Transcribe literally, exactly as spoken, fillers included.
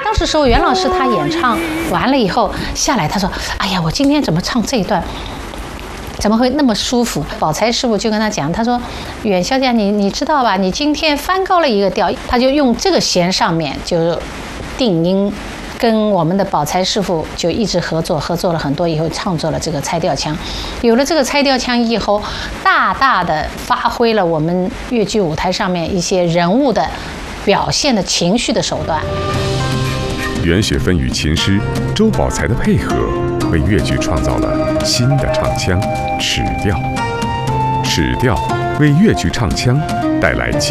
当时时候袁老师他演唱完了以后下来，他说：“哎呀，我今天怎么唱这一段？”怎么会那么舒服？宝才师傅就跟他讲，他说：“远小姐，你你知道吧？你今天翻高了一个调。”他就用这个弦上面就定音，跟我们的宝才师傅就一直合作，合作了很多以后，创作了这个拆调腔。有了这个拆调腔以后，大大的发挥了我们越剧舞台上面一些人物的表现的情绪的手段。 袁雪芬与琴师周宝才的配合，为越剧创造了新的唱腔——尺调。尺调为越剧唱腔带来